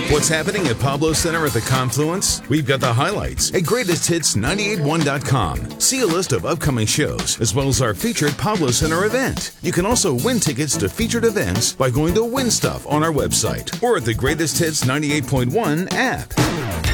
What's happening at Pablo Center at the Confluence? We've got the highlights at greatesthits981.com. See a list of upcoming shows, as well as our featured Pablo Center event. You can also win tickets to featured events by going to Win Stuff on our website or at the Greatest Hits 98.1 app.